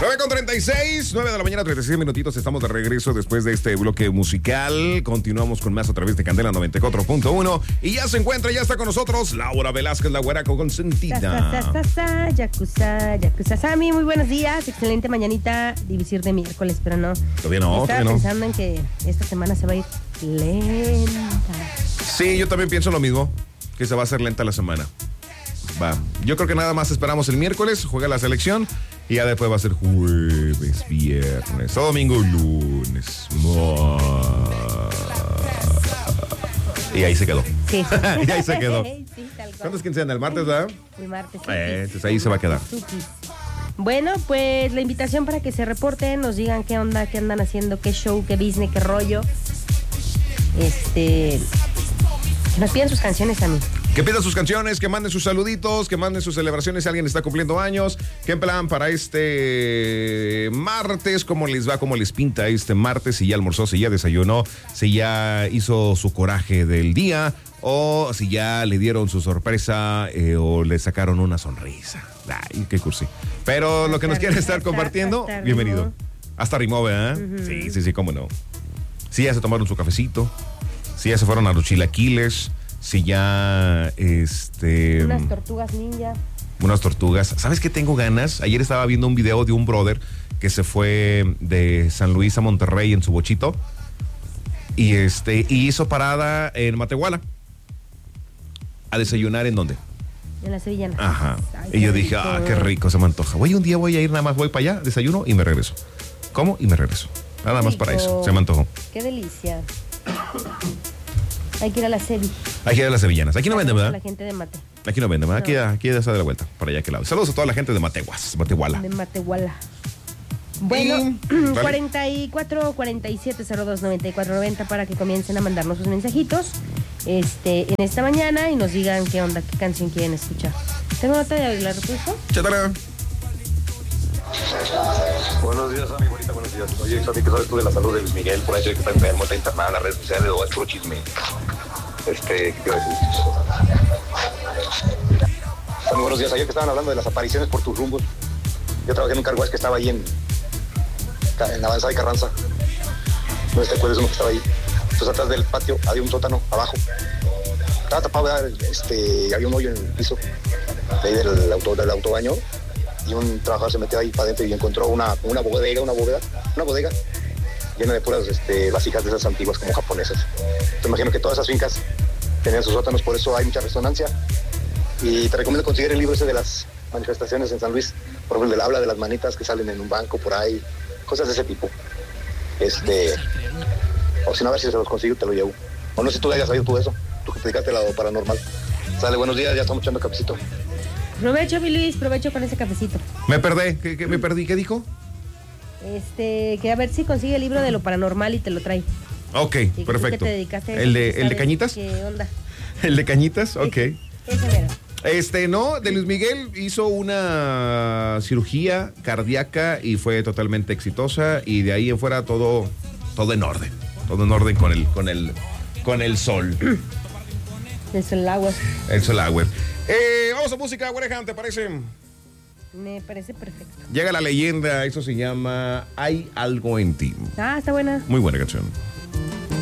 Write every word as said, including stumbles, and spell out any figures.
nueve con treinta y seis, nueve de la mañana, treinta y seis minutitos. Estamos de regreso después de este bloque musical. Continuamos con más a través de Candela noventa y cuatro punto uno. Y ya se encuentra, ya está con nosotros Laura Velázquez, la güera consentida. Sa, sa, sa, sa, yakuza, yakuza. Sammy, muy buenos días. Excelente mañanita, divisir de miércoles, pero no. Todavía no, Estaba todavía no. pensando en que esta semana se va a ir lenta. Sí, yo también pienso lo mismo, que se va a hacer lenta la semana. Va. Yo creo que nada más esperamos el miércoles, juega la selección y ya después va a ser jueves, viernes, domingo, lunes. Y ahí se quedó. Sí. Y ahí se quedó. Sí, tal cual. ¿Cuándo es quincena? ¿El martes, verdad? El martes. Eh, entonces ahí se va a quedar. Supis. Bueno, pues la invitación para que se reporten, nos digan qué onda, qué andan haciendo, qué show, qué business, qué rollo. Este, que nos pidan sus canciones a mí. Que pidan sus canciones, que manden sus saluditos, que manden sus celebraciones si alguien está cumpliendo años. ¿Qué plan para este martes? ¿Cómo les va? ¿Cómo les pinta este martes? Si ya almorzó, si ya desayunó, si ya hizo su coraje del día o si ya le dieron su sorpresa eh, o le sacaron una sonrisa. Ay, qué cursi. Pero lo que nos quieren estar compartiendo, hasta bienvenido. rimó. Hasta rimó, ¿verdad? Uh-huh. Sí, sí, sí, cómo no. Si ya se tomaron su cafecito, si ya se fueron a los chilaquiles, si ya, este... Unas tortugas ninja. Unas tortugas. ¿Sabes qué tengo ganas? Ayer estaba viendo un video de un brother que se fue de San Luis a Monterrey en su bochito y este y hizo parada en Matehuala. ¿A desayunar en dónde? En la Sevillana. Ajá. Ay, Y yo qué dije, rico. ah, qué rico, se me antoja. Voy un día voy a ir, nada más voy para allá, desayuno y me regreso. ¿Cómo? Y me regreso. Nada más para eso, se me antojó. Qué delicia. Hay que ir a la Sevi. Aquí de las sevillanas. Aquí no venden, La ¿verdad? gente de Mate. Aquí no venden, ¿verdad? Aquí, No. aquí ya está de la vuelta, para allá que lado. Saludos a toda la gente de Matehuas, Matehuala. De Matehuala. Bueno, Y- vale. cuarenta y cuatro, cuarenta y siete, cero dos, noventa y cuatro, noventa para que comiencen a mandarnos sus mensajitos este, en esta mañana y nos digan qué onda, qué canción quieren escuchar. ¿Tengo nota de la respuesta? Chatara. Buenos días, amigo. Bonita, buenos días. Oye, Xavi, ¿qué sabes tú de la salud de Luis Miguel? Por ahí sé que está enfermo, está internado en las redes sociales o es puro chisme. Este, ¿qué te iba a decir? Muy buenos días. Ayer que estaban hablando de las apariciones por tus rumbos, yo trabajé en un carguaje que estaba ahí en, en la Avanzada y Carranza. No sé si te acuerdas uno que estaba ahí. Entonces, atrás del patio había un sótano abajo. Estaba tapado, ¿verdad? Este, había un hoyo en el piso de ahí del, auto, del autobaño. Y un trabajador se metió ahí para adentro y encontró una, una bodega, una bodega, una bodega llena de puras este, vasijas de esas antiguas como japonesas. Entonces imagino que todas esas fincas tenían sus sótanos, por eso hay mucha resonancia. Y te recomiendo conseguir el libro ese de las manifestaciones en San Luis, por ejemplo, el habla de las manitas que salen en un banco por ahí, cosas de ese tipo. Este, o si no, a ver si se los consigo, te lo llevo. O no sé si tú hayas sabido tú eso, tú que te dedicaste a lo paranormal. Sale, buenos días, ya estamos echando cafecito. Provecho, mi Luis, provecho con ese cafecito. Me perdí, ¿qué, qué, me perdí? ¿Qué dijo? Este, que a ver si consigue el libro de lo paranormal y te lo trae. Ok, Y que tú perfecto. que te dedicaste a ¿El eso, de, que el de sabes Cañitas? ¿Qué onda? ¿El de Cañitas? Ok. Ese, ese mero. Este, no, de Luis Miguel hizo una cirugía cardíaca y fue totalmente exitosa y de ahí en fuera todo, todo en orden. Todo en orden con el, con el, con el sol. Es el agua. El sol agua. Eh, vamos a música, Güerejan, ¿te parece? Me parece perfecto. Llega la leyenda, eso se llama Hay algo en ti. Ah, está buena. Muy buena canción.